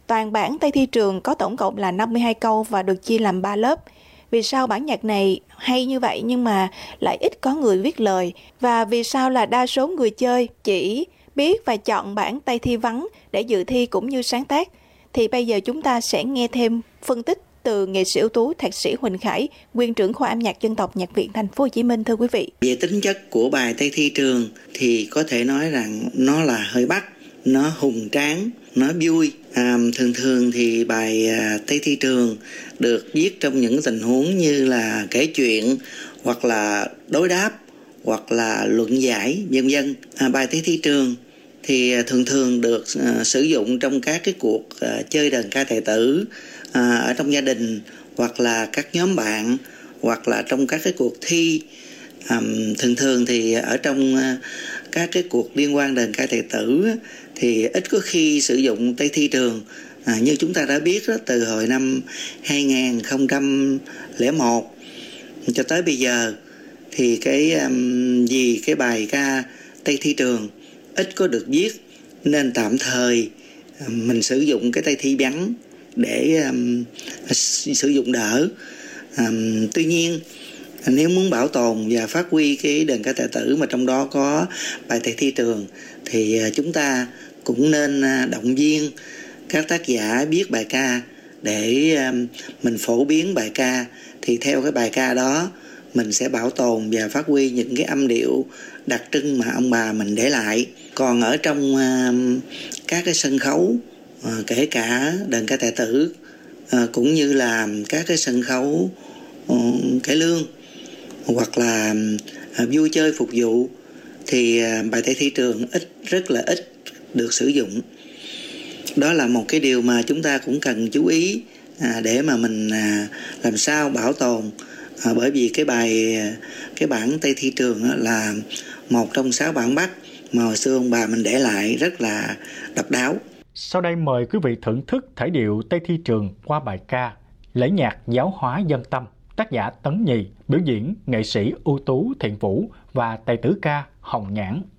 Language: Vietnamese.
Toàn bản Tây Thi Trường có tổng cộng là 52 câu và được chia làm 3 lớp. Vì sao bản nhạc này hay như vậy nhưng mà lại ít có người viết lời? Và vì sao là đa số người chơi chỉ biết và chọn bản Tây Thi vắng để dự thi cũng như sáng tác? Thì bây giờ chúng ta sẽ nghe thêm phân tích từ nghệ sĩ ưu tú thạc sĩ Huỳnh Khải, nguyên trưởng khoa âm nhạc dân tộc Nhạc viện Thành phố Hồ Chí Minh, thưa quý vị. Về tính chất của bài Tây Thi Trường thì có thể nói rằng nó là hơi Bắc, nó hùng tráng, nó vui. Thường thì bài Tây Thi Trường được viết trong những tình huống như là kể chuyện hoặc là đối đáp hoặc là luận giải vân vân. Bài Tây Thi Trường thì thường được sử dụng trong các cái cuộc chơi đờn ca tài tử ở trong gia đình hoặc là các nhóm bạn hoặc là trong các cái cuộc thi. Thường thì ở trong các cái cuộc liên quan đờn ca tài tử thì ít có khi sử dụng Tây Thi Trường. Như chúng ta đã biết đó, từ hồi năm 2001 cho tới bây giờ thì vì cái bài ca Tây Thi Trường ít có được viết nên tạm thời mình sử dụng cái Tây Thi vắng để sử dụng đỡ. Tuy nhiên nếu muốn bảo tồn và phát huy cái đờn ca tài tử mà trong đó có bài Tây Thi Trường thì chúng ta cũng nên động viên các tác giả viết bài ca để mình phổ biến bài ca. Thì theo cái bài ca đó mình sẽ bảo tồn và phát huy những cái âm điệu đặc trưng mà ông bà mình để lại. Còn ở trong các cái sân khấu, kể cả đờn ca tài tử cũng như là các cái sân khấu cải lương hoặc là vui chơi phục vụ thì bài Tây Thi Trường rất là ít được sử dụng. Đó là một cái điều mà chúng ta cũng cần chú ý để mà mình làm sao bảo tồn, bởi vì cái bản Tây Thi Trường là một trong 6 bản Bắc mà hồi xưa ông bà mình để lại rất là độc đáo. Sau đây mời quý vị thưởng thức thể điệu Tây Thi Trường qua bài ca Lễ nhạc giáo hóa dân tâm, tác giả Tấn Nhì, biểu diễn nghệ sĩ ưu tú Thiện Vũ và tài tử ca Hồng Nhãn.